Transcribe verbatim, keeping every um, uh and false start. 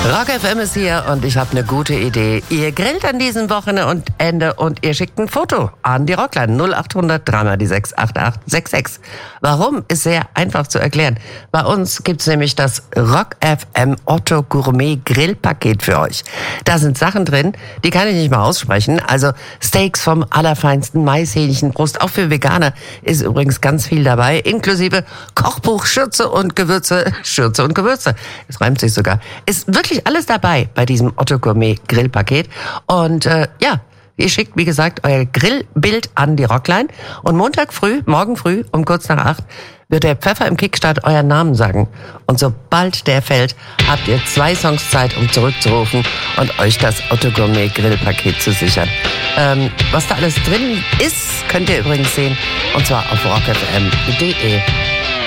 Rock F M ist hier und ich habe eine gute Idee. Ihr grillt an diesem Wochenende und ihr schickt ein Foto an die Rockline null acht hundert drei mal die sechs acht acht sechs sechs. Warum? Ist sehr einfach zu erklären. Bei uns gibt's nämlich das Rock F M Otto Gourmet Grillpaket für euch. Da sind Sachen drin, die kann ich nicht mal aussprechen. Also Steaks vom allerfeinsten, Maishähnchenbrust, auch für Veganer ist übrigens ganz viel dabei, inklusive Kochbuch, Schürze und Gewürze, Schürze und Gewürze. Es reimt sich sogar. Ist wirklich alles dabei bei diesem Otto Gourmet Grillpaket. Und äh, ja, ihr schickt, wie gesagt, euer Grillbild an die Rockline. Und Montag früh, morgen früh, um kurz nach acht, wird der Pfeffer im Kickstart euren Namen sagen. Und sobald der fällt, habt ihr zwei Songs Zeit, um zurückzurufen und euch das Otto Gourmet Grillpaket zu sichern. Ähm, was da alles drin ist, könnt ihr übrigens sehen. Und zwar auf rock f m punkt d e.